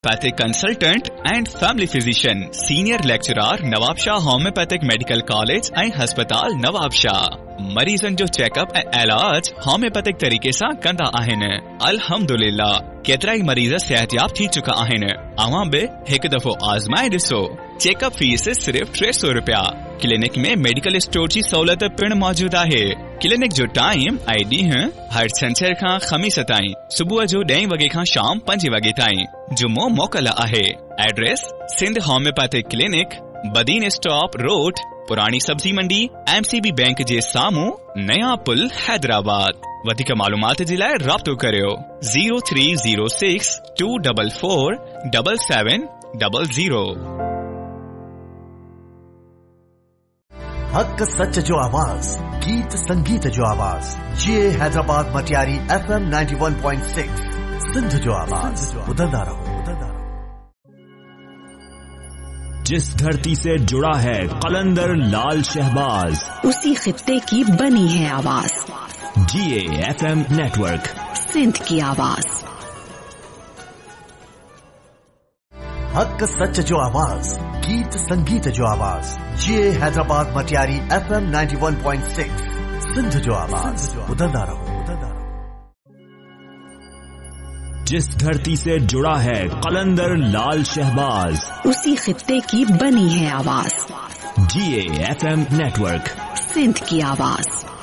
Homeopathic consultant and family physician senior lecturer Nawab Shah homeopathic medical college ऐं हस्पताल Nawab Shah Marizanne जो checkup ऐं इलाज होम्योपैथिक तरीके सां कंदा आहिनि। अल्हम्दुलिल्लाह केतिरा ई मरीज सेहतयाब थी चुका आहिनि। अवां बि हिकु दफ़ो आज़माए ॾिसो। चेकअप फीस सिर्फ 300 रुपया। क्लिनिक में मेडिकल स्टोर जी सहूलियत पिण मौजूद आहे। क्लिनिक जो टाइम ऐं ॾींहुं हर छंछर खां ख़मीस ताईं सुबुह जो 10 वगे खां शाम 5 वगे ताईं। जुमो मोकल आहे। Address Sindh homeopathic clinic, Badin stop road, पुरानी सब्जी मंडी, MCB बैंक जे साम्हूं, नया पुल, हैदराबाद। वधीक मालूमात जे लाइ राब्तो करियो 0306 244 7700। हक सच जो आवाज, गीत संगीत जो आवाज, ये हैदराबाद मटियारी FM 91.6 सिंध जो आवाज। बदलता रहो। जिस धरती से जुड़ा है कलंदर लाल शहबाज, उसी खित्ते की बनी है आवाज। GA FM नेटवर्क, सिंध की आवाज। हक सच जो आवाज, गीत संगीत जो आवाज, ये हैदराबाद मटियारी FM 91.6 सिंध जो आवाज। बदलता रहो। जिस धरती से जुड़ा है कलंदर लाल शहबाज, उसी खित्ते की बनी है आवाज। GA FM नेटवर्क, सिंध की आवाज।